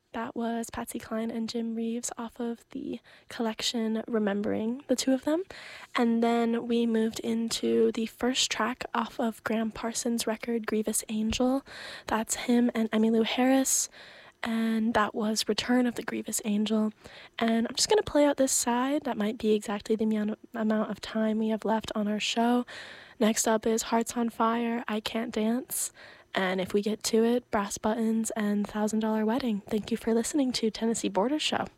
That was Patsy Cline and Jim Reeves off of the collection Remembering, the two of them. And then we moved into the first track off of Graham Parsons' record, Grievous Angel. That's him and Emmylou Harris. And that was Return of the Grievous Angel. And I'm just going to play out this side. That might be exactly the amount of time we have left on our show. Next up is Hearts on Fire, I Can't Dance. And if we get to it, Brass Buttons and $1,000 Wedding. Thank you for listening to Tennessee Border Show.